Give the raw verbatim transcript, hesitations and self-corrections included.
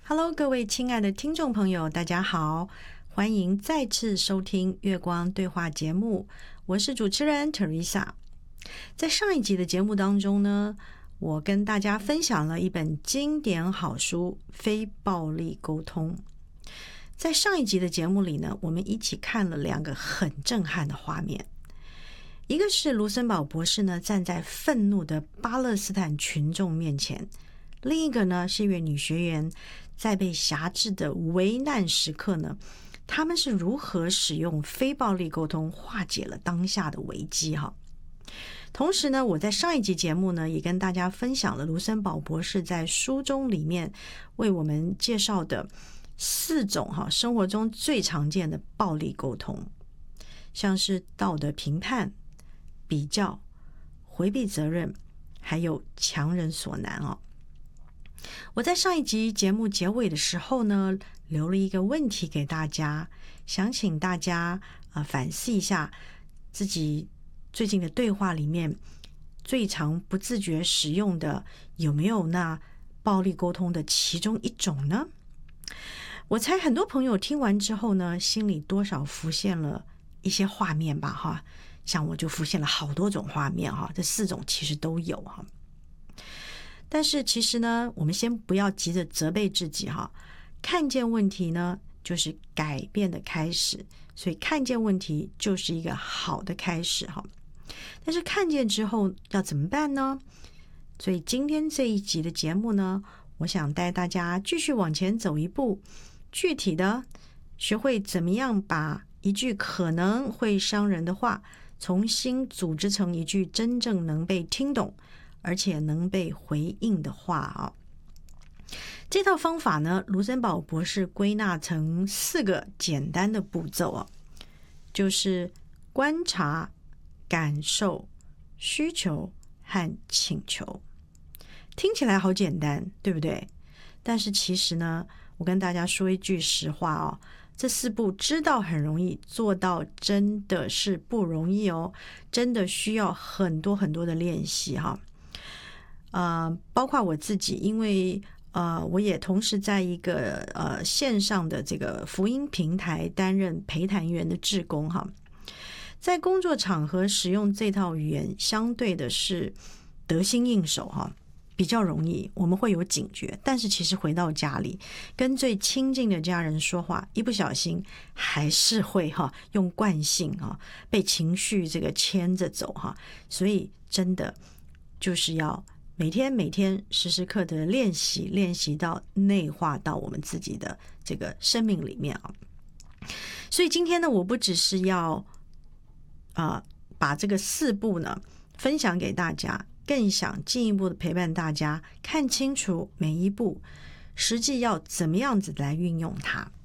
Hello， 各位亲爱的听众朋友，大家好，欢迎再次收听月光对话节目，我是主持人 Teresa。在上一集的节目当中呢，我跟大家分享了一本经典好书《非暴力沟通》。在上一集的节目里呢，我们一起看了两个很震撼的画面，一个是卢森堡博士呢站在愤怒的巴勒斯坦群众面前，另一个呢是一位女学员在被辖制的危难时刻呢，他们是如何使用非暴力沟通化解了当下的危机哈。同时呢，我在上一集节目呢也跟大家分享了卢森堡博士在书中里面为我们介绍的四种哈生活中最常见的暴力沟通，像是道德评判、比较、回避责任，还有强人所难哦。我在上一集节目结尾的时候呢，留了一个问题给大家，想请大家、呃、反思一下自己最近的对话里面最常不自觉使用的有没有那暴力沟通的其中一种呢？我猜很多朋友听完之后呢，心里多少浮现了一些画面吧哈，像我就浮现了好多种画面哈，这四种其实都有哈。但是其实呢，我们先不要急着责备自己哈，看见问题呢就是改变的开始，所以看见问题就是一个好的开始哈。但是看见之后要怎么办呢？所以今天这一集的节目呢，我想带大家继续往前走一步，具体的学会怎么样把一句可能会伤人的话重新组织成一句真正能被听懂而且能被回应的话啊。这套方法呢，卢森堡博士归纳成四个简单的步骤啊，就是观察、感受、需求和请求。听起来好简单，对不对？但是其实呢，我跟大家说一句实话哦，这四步知道很容易，做到真的是不容易哦，真的需要很多很多的练习哈。呃，包括我自己，因为呃，我也同时在一个呃线上的这个福音平台担任陪谈员的志工哈，在工作场合使用这套语言，相对的是得心应手哈，比较容易，我们会有警觉。但是其实回到家里，跟最亲近的家人说话，一不小心还是会哈用惯性哈被情绪这个牵着走哈，所以真的就是要每天每天时时刻刻的练习，练习到内化到我们自己的这个生命里面啊。所以今天呢，我不只是要啊、呃、把这个四步呢分享给大家，更想进一步的陪伴大家看清楚每一步实际要怎么样子来运用它。